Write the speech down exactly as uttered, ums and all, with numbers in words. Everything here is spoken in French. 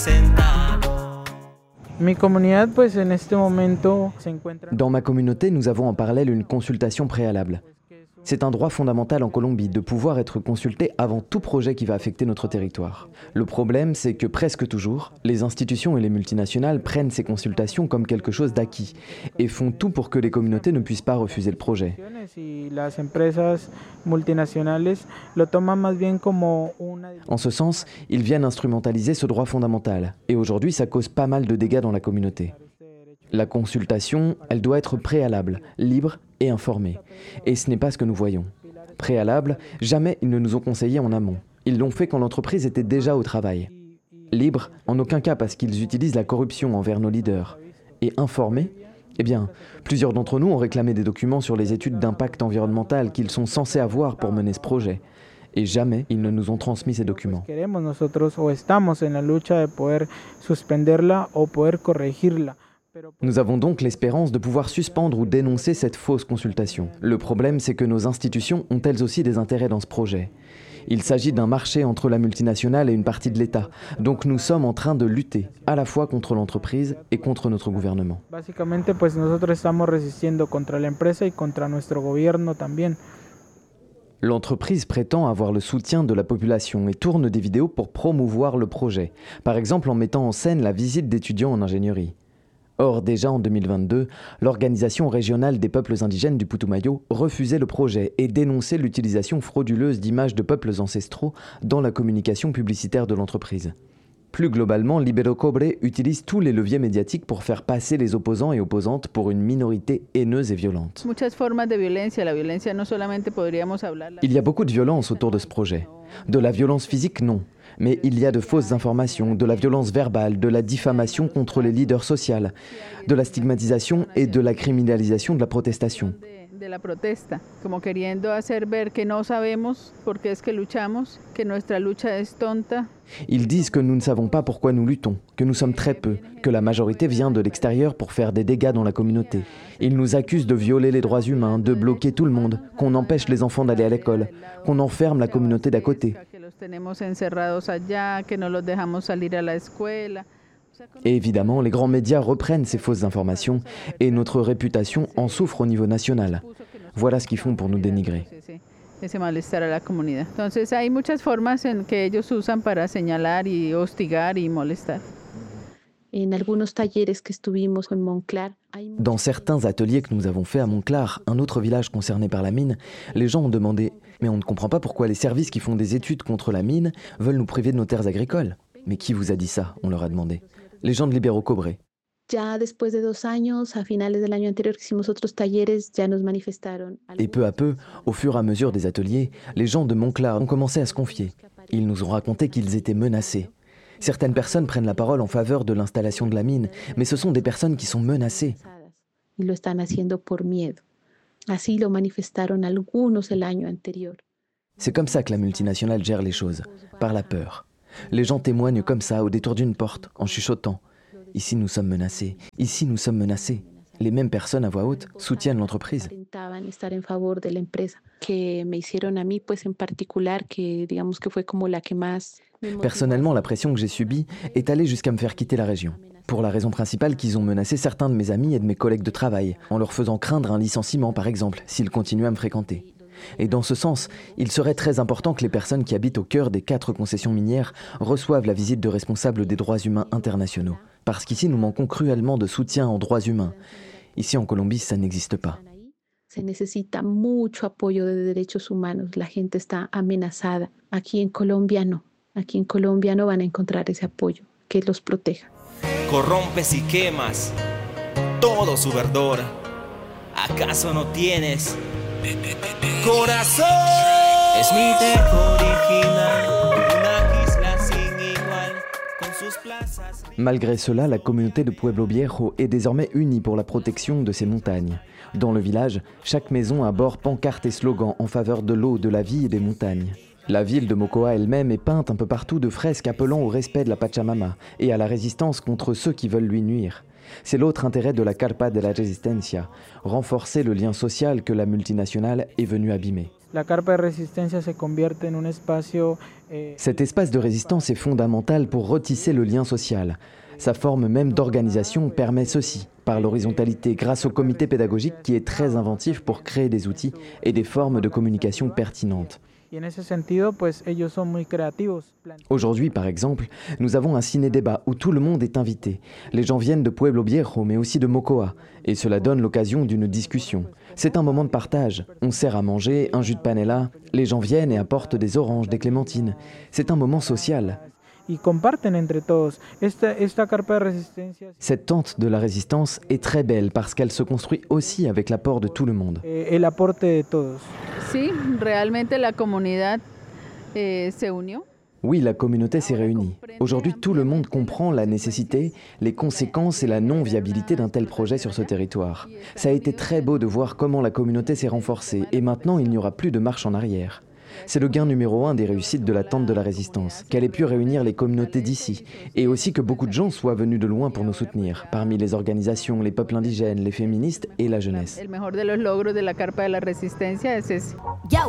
Dans ma communauté, nous avons en parallèle une consultation préalable. C'est un droit fondamental en Colombie de pouvoir être consulté avant tout projet qui va affecter notre territoire. Le problème, c'est que presque toujours, les institutions et les multinationales prennent ces consultations comme quelque chose d'acquis et font tout pour que les communautés ne puissent pas refuser le projet. En ce sens, ils viennent instrumentaliser ce droit fondamental et aujourd'hui, ça cause pas mal de dégâts dans la communauté. La consultation, elle doit être préalable, libre et informée. Et ce n'est pas ce que nous voyons. Préalable, jamais ils ne nous ont conseillé en amont. Ils l'ont fait quand l'entreprise était déjà au travail. Libre, en aucun cas parce qu'ils utilisent la corruption envers nos leaders. Et informé, eh bien, plusieurs d'entre nous ont réclamé des documents sur les études d'impact environnemental qu'ils sont censés avoir pour mener ce projet. Et jamais ils ne nous ont transmis ces documents. Nous avons donc l'espérance de pouvoir suspendre ou dénoncer cette fausse consultation. Le problème, c'est que nos institutions ont elles aussi des intérêts dans ce projet. Il s'agit d'un marché entre la multinationale et une partie de l'État. Donc nous sommes en train de lutter, à la fois contre l'entreprise et contre notre gouvernement. L'entreprise prétend avoir le soutien de la population et tourne des vidéos pour promouvoir le projet. Par exemple en mettant en scène la visite d'étudiants en ingénierie. Or, déjà en deux mille vingt-deux, l'Organisation régionale des peuples indigènes du Putumayo refusait le projet et dénonçait l'utilisation frauduleuse d'images de peuples ancestraux dans la communication publicitaire de l'entreprise. Plus globalement, Libero Cobre utilise tous les leviers médiatiques pour faire passer les opposants et opposantes pour une minorité haineuse et violente. Il y a beaucoup de violence autour de ce projet. De la violence physique, non. Mais il y a de fausses informations, de la violence verbale, de la diffamation contre les leaders sociaux, de la stigmatisation et de la criminalisation de la protestation. Ils disent que nous ne savons pas pourquoi nous luttons, que nous sommes très peu, que la majorité vient de l'extérieur pour faire des dégâts dans la communauté. Ils nous accusent de violer les droits humains, de bloquer tout le monde, qu'on empêche les enfants d'aller à l'école, qu'on enferme la communauté d'à côté. Et évidemment, les grands médias reprennent ces fausses informations et notre réputation en souffre au niveau national. Voilà ce qu'ils font pour nous dénigrer. Dans certains ateliers que nous avons faits à Monclar, un autre village concerné par la mine, les gens ont demandé « Mais on ne comprend pas pourquoi les services qui font des études contre la mine veulent nous priver de nos terres agricoles. » Mais qui vous a dit ça ? On leur a demandé. Les gens de Libero Cobre. Et peu à peu, au fur et à mesure des ateliers, les gens de Monclar ont commencé à se confier. Ils nous ont raconté qu'ils étaient menacés. Certaines personnes prennent la parole en faveur de l'installation de la mine, mais ce sont des personnes qui sont menacées. C'est comme ça que la multinationale gère les choses, par la peur. Les gens témoignent comme ça, au détour d'une porte, en chuchotant. Ici, nous sommes menacés. Ici, nous sommes menacés. Les mêmes personnes à voix haute soutiennent l'entreprise. Personnellement, la pression que j'ai subie est allée jusqu'à me faire quitter la région. Pour la raison principale qu'ils ont menacé certains de mes amis et de mes collègues de travail, en leur faisant craindre un licenciement, par exemple, s'ils continuaient à me fréquenter. Et dans ce sens, il serait très important que les personnes qui habitent au cœur des quatre concessions minières reçoivent la visite de responsables des droits humains internationaux. Parce qu'ici, nous manquons cruellement de soutien en droits humains. Ici, en Colombie, ça n'existe pas. Se necesita mucho apoyo de derechos humanos. La gente está amenazada. Aquí en Colombia no. Aquí en Colombia no van a encontrar ese apoyo que los proteja. Corrompes y quemas todo su verdor. ¿Acaso no tienes corazón? Es mi tejo original, una isla sin igual, con sus plazas. Malgré cela, la communauté de Pueblo Viejo est désormais unie pour la protection de ces montagnes. Dans le village, chaque maison arbore pancartes et slogans en faveur de l'eau, de la vie et des montagnes. La ville de Mocoa elle-même est peinte un peu partout de fresques appelant au respect de la Pachamama et à la résistance contre ceux qui veulent lui nuire. C'est l'autre intérêt de la Carpa de la Resistencia, renforcer le lien social que la multinationale est venue abîmer. La Carpa de Resistencia se convierte en un espacio, eh... Cet espace de résistance est fondamental pour retisser le lien social. Sa forme même d'organisation permet ceci, par l'horizontalité, grâce au comité pédagogique qui est très inventif pour créer des outils et des formes de communication pertinentes. Aujourd'hui, par exemple, nous avons un ciné-débat où tout le monde est invité. Les gens viennent de Pueblo Viejo, mais aussi de Mocoa, et cela donne l'occasion d'une discussion. C'est un moment de partage. On sert à manger, un jus de panela, les gens viennent et apportent des oranges, des clémentines. C'est un moment social. Cette tente de la résistance est très belle parce qu'elle se construit aussi avec l'apport de tout le monde. Oui, la communauté s'est réunie. Aujourd'hui, tout le monde comprend la nécessité, les conséquences et la non-viabilité d'un tel projet sur ce territoire. Ça a été très beau de voir comment la communauté s'est renforcée et maintenant il n'y aura plus de marche en arrière. C'est le gain numéro un des réussites de la tente de la résistance, qu'elle ait pu réunir les communautés d'ici, et aussi que beaucoup de gens soient venus de loin pour nous soutenir, parmi les organisations, les peuples indigènes, les féministes et la jeunesse. El mejor de los logros de la Carpa de la Resistencia es ese. Yo,